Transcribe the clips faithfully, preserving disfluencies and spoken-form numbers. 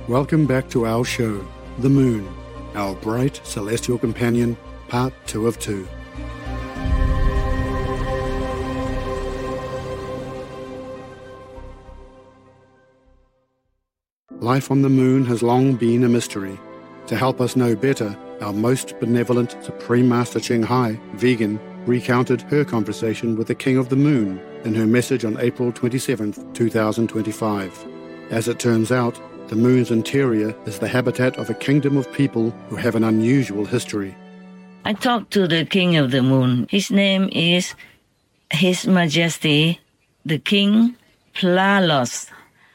Welcome back to our show, The Moon, our bright celestial companion, part two of two. Life on the moon has long been a mystery. To help us know better, our most benevolent Supreme Master Ching Hai, Vegan, recounted her conversation with the King of the Moon in her message on April twenty-seventh, two thousand twenty-five. As it turns out, the moon's interior is the habitat of a kingdom of people who have an unusual history. I talked to the King of the Moon. His name is His Majesty, the King Plalos.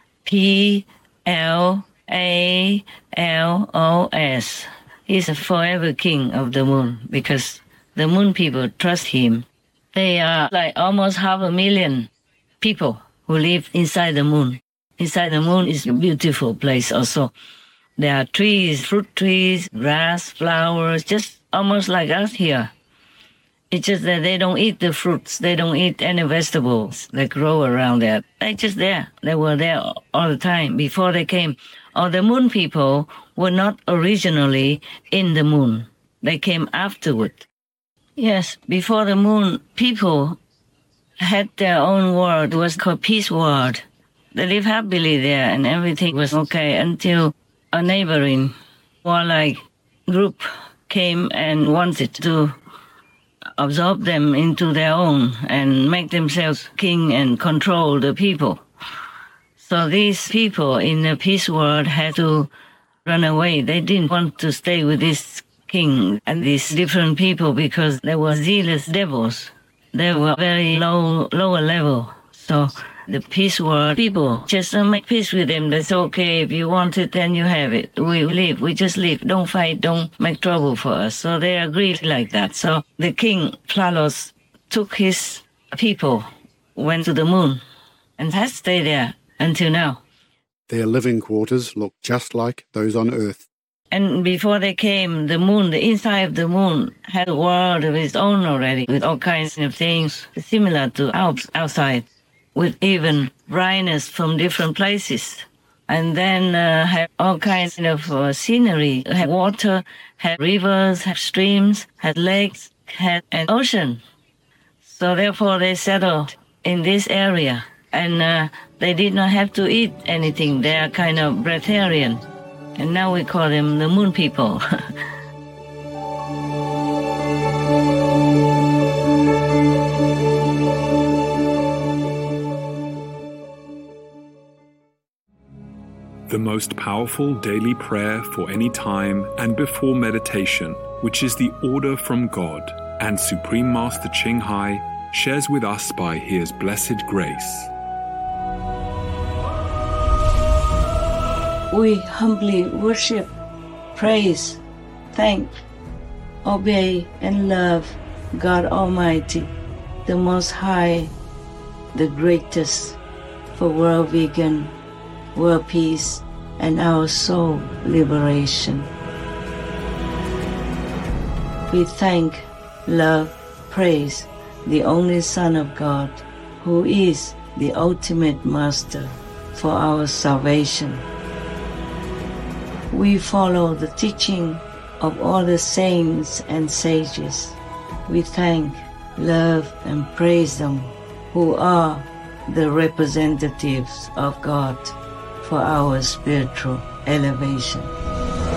P L A L O S. He's a forever king of the moon because the moon people trust him. They are like almost half a million people who live inside the moon. Inside the moon is a beautiful place also. There are trees, fruit trees, grass, flowers, just almost like us here. It's just that they don't eat the fruits. They don't eat any vegetables that grow around there. They're just there. They were there all the time before they came. Or the moon people were not originally in the moon. They came afterward. Yes, before the moon, people had their own world. It was called Peace World. They lived happily there and everything was okay until a neighboring warlike group came and wanted to absorb them into their own and make themselves king and control the people. So these people in the peace world had to run away. They didn't want to stay with this king and these different people because they were zealous devils. They were very low, lower level. So the peace world people just uh, make peace with them. That's okay. If you want it, then you have it. We live. We just live. Don't fight. Don't make trouble for us. So they agreed like that. So the king, Plalos, took his people, went to the moon, and has stayed there until now. Their living quarters look just like those on Earth. And before they came, the moon, the inside of the moon, had a world of its own already, with all kinds of things similar to Alps outside, with even brightness from different places. And then uh, have all kinds of uh, scenery, had water, had rivers, had streams, had lakes, had an ocean. So therefore they settled in this area. And uh, they did not have to eat anything. They are kind of breatharian. And now we call them the moon people. The most powerful daily prayer for any time and before meditation, which is the order from God, and Supreme Master Ching Hai shares with us by His blessed grace. We humbly worship, praise, thank, obey, and love God Almighty, the Most High, the greatest, for world vegan, world peace, and our soul liberation. We thank, love, praise the only Son of God, who is the ultimate Master for our salvation. We follow the teaching of all the saints and sages. We thank, love, and praise them who are the representatives of God for our spiritual elevation.